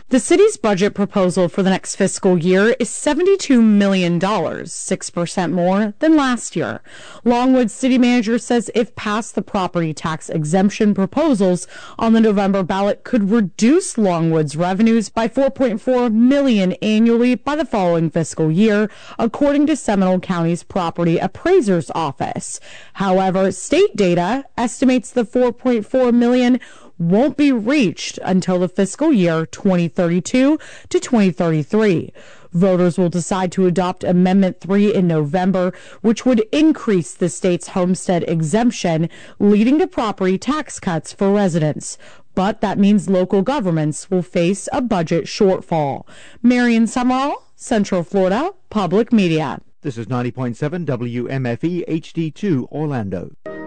The city's budget proposal for the next fiscal year is $72 million, 6% more than last year. Longwood city manager says if passed, the property tax exemption proposals on the November ballot could reduce Longwood's revenues by $4.4 million annually by the following fiscal year, according to Seminole County's property appraiser's office. However, state data estimates the $4.4 million won't be reached until the fiscal year 2032 to 2033. Voters will decide to adopt Amendment 3 in November, which would increase the state's homestead exemption, leading to property tax cuts for residents. But that means local governments will face a budget shortfall. Marion Summerall, Central Florida Public Media. This is 90.7 WMFE HD2 Orlando.